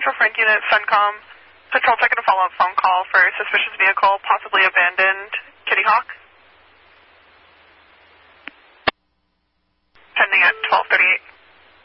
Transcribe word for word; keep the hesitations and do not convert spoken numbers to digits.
Central Frank Unit, CENTCOM. Patrol taking a follow-up phone call for suspicious vehicle, possibly abandoned, Kitty Hawk. Pending at twelve thirty-eight.